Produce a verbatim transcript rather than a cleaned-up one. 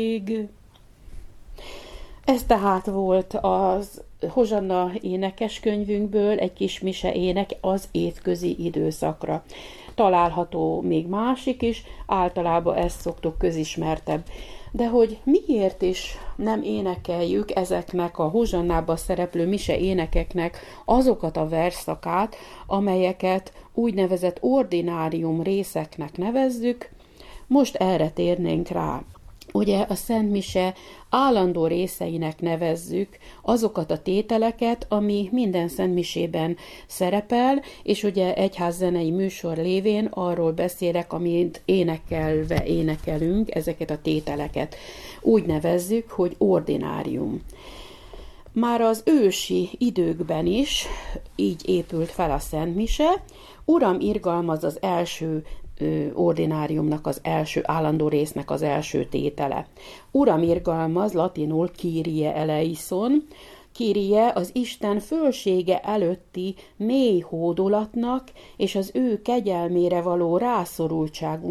Ez tehát volt az Hozsanna énekeskönyvünkből egy kis mise ének az étközi időszakra. Található még másik is, általában ezt szoktuk közismertebb. De hogy miért is nem énekeljük ezeknek a Hozsannába szereplő mise énekeknek azokat a versszakát, amelyeket úgynevezett ordinárium részeknek nevezzük, most erre térnénk rá. Ugye a Szent Mise állandó részeinek nevezzük azokat a tételeket, ami minden Szent Misében szerepel, és ugye egyházzenei műsor lévén arról beszélek, amit énekelve énekelünk, ezeket a tételeket. Úgy nevezzük, hogy ordinárium. Már az ősi időkben is így épült fel a Szent Mise. Uram, irgalmaz az első ordináriumnak az első állandó résznek az első tétele. Uram, irgalmaz latinul Kyrie eleison. Kyrie az Isten fölsége előtti mély hódolatnak és az ő kegyelmére való rászorultságunk